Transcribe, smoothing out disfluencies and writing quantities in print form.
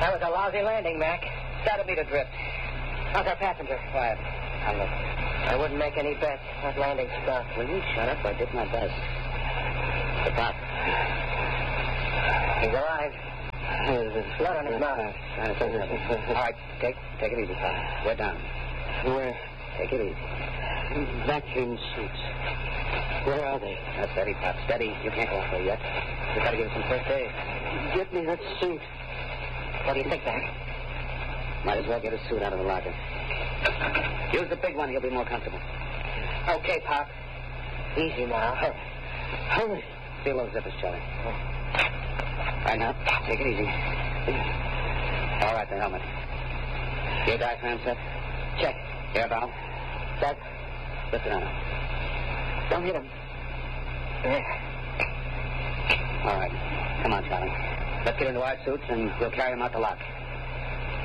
That was a lousy landing, Mac. Started me to drift. How's our passenger? Quiet. I'll look. I wouldn't make any bets. That landing stuck. Will you shut up? I did my best. The top. He's alive. There's blood on his mouth. All right, take it easy, Pop. We're down. Where? Take it easy. Vacuum suits. Where are they? Steady, Pop. Steady. You can't go off there yet. We gotta give him some first aid. Get me that suit. What do you think, Mac? Might as well get his suit out of the locker. Use the big one. He'll be more comfortable. Okay, Pop. Easy now. Hurry. Feel those zippers, Charlie. Right now, take it easy. All right, the helmet. Your diaphragm set? Check. Air valve? Set. Lift it on. Don't hit him. There. All right. Come on, Charlie. Let's get into our suits and we'll carry him out the lock.